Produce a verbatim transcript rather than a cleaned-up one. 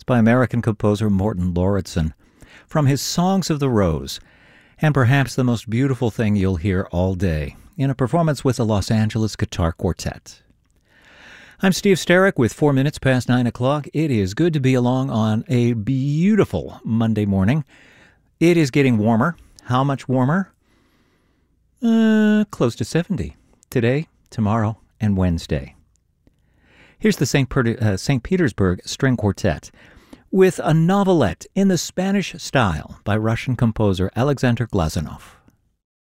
by American composer Morton Lauritsen from his Songs of the Rose, and perhaps the most beautiful thing you'll hear all day in a performance with the Los Angeles Guitar Quartet. I'm Steve Sterrick with four minutes past nine o'clock. It is good to be along on a beautiful Monday morning. It is getting warmer. How much warmer? Uh, close to seventy. Today, tomorrow, and Wednesday. Here's the Saint Per- uh, Saint Petersburg String Quartet with a novelette in the Spanish style by Russian composer Alexander Glazunov.